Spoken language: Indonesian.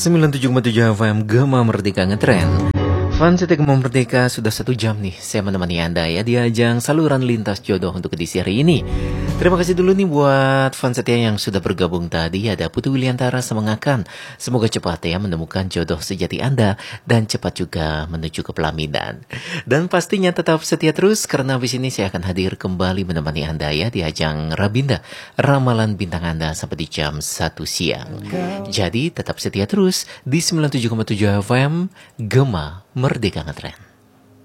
97,7 FM Gema Merdeka Ngetren. Fun Setia Gema Merdeka sudah 1 jam nih saya menemani Anda ya di ajang saluran lintas jodoh untuk edisi hari ini. Terima kasih dulu nih buat Fun Setia yang sudah bergabung tadi. Ada Putu Wiliantara Semengakan. Semoga cepat ya menemukan jodoh sejati Anda dan cepat juga menuju ke pelaminan. Dan pastinya tetap setia terus karena habis ini saya akan hadir kembali menemani Anda ya di ajang Rabinda, ramalan bintang Anda sampai di jam 1 siang. Jadi tetap setia terus di 97,7 FM Gema Merdeka Ngetren.